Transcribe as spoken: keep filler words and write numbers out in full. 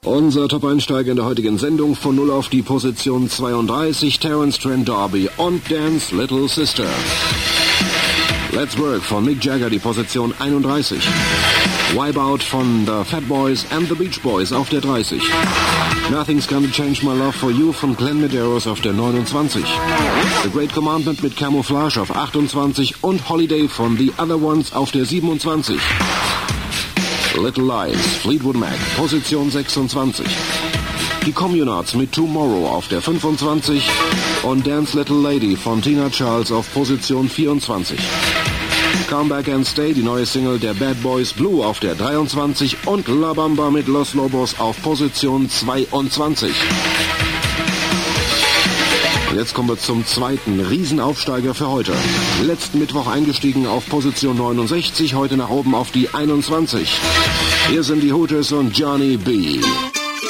Unser Top-Einsteiger in der heutigen Sendung von null auf die Position zweiunddreißig, Terence Trent D'Arby und Dance Little Sister. Let's Work von Mick Jagger, die Position einunddreißig. Wipeout von The Fat Boys and the Beach Boys auf der dreißig. Nothing's Gonna Change My Love for You von Glenn Medeiros auf der neunundzwanzig. The Great Commandment mit Camouflage auf achtundzwanzig und Holiday von The Other Ones auf der siebenundzwanzig. Little Lies, Fleetwood Mac, Position sechsundzwanzig. Die Communards mit Tomorrow auf der fünfundzwanzig und Dance Little Lady von Tina Charles auf Position vierundzwanzig. Come Back and Stay, die neue Single der Bad Boys Blue auf der dreiundzwanzig und La Bamba mit Los Lobos auf Position zweiundzwanzig. Und jetzt kommen wir zum zweiten Riesenaufsteiger für heute. Letzten Mittwoch eingestiegen auf Position neunundsechzig, heute nach oben auf die einundzwanzig. Hier sind die Hooters und Johnny B.